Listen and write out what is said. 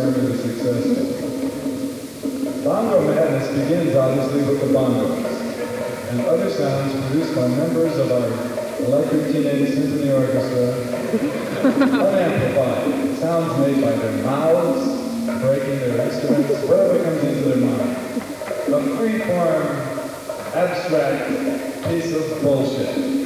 experimentally successful. Bongo Madness begins obviously with the bongos and other sounds produced by members of our Electric Teenage Symphony Orchestra, unamplified, sounds made by their mouths, breaking their instruments, whatever comes into their mind. A free-form, abstract piece of bullshit.